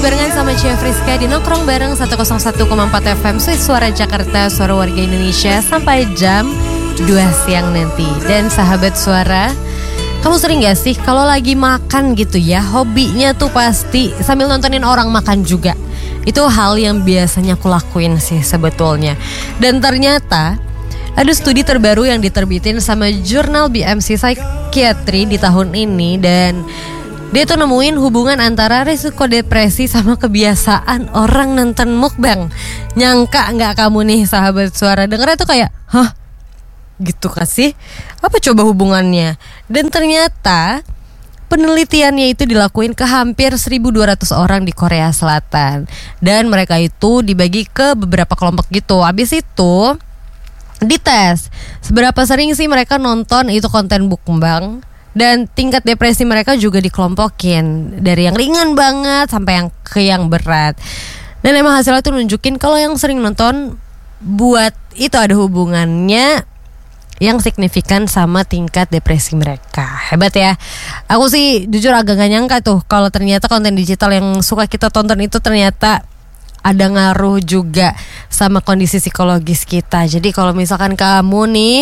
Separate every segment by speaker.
Speaker 1: barengan sama Cia Friska di Nongkrong Bareng 101,4 FM Suara Jakarta, suara warga Indonesia sampai jam 2 siang nanti. Dan sahabat suara, kamu sering gak sih kalau lagi makan gitu ya, hobinya tuh pasti sambil nontonin orang makan juga. Itu hal yang biasanya aku lakuin sih sebetulnya. Dan ternyata ada studi terbaru yang diterbitin sama jurnal BMC Psychiatry di tahun ini. Dan dia tuh nemuin hubungan antara risiko depresi sama kebiasaan orang nonton mukbang. Nyangka gak kamu nih sahabat suara, dengernya tuh kayak, hah? Gitu kasih? Apa coba hubungannya? Dan ternyata penelitiannya itu dilakuin ke hampir 1.200 orang di Korea Selatan. Dan mereka itu dibagi ke beberapa kelompok gitu. Habis itu dites seberapa sering sih mereka nonton itu konten mukbang. Dan tingkat depresi mereka juga dikelompokin dari yang ringan banget sampai yang berat. Dan emang hasilnya tuh nunjukin kalau yang sering nonton buat itu ada hubungannya yang signifikan sama tingkat depresi mereka. Hebat ya. Aku sih jujur agak gak nyangka tuh kalau ternyata konten digital yang suka kita tonton itu ternyata ada ngaruh juga sama kondisi psikologis kita. Jadi kalau misalkan kamu nih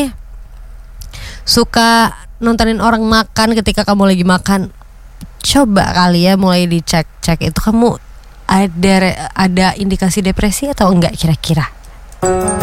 Speaker 1: suka nontonin orang makan ketika kamu lagi makan, coba kali ya mulai dicek-cek itu kamu ada indikasi depresi atau enggak kira-kira.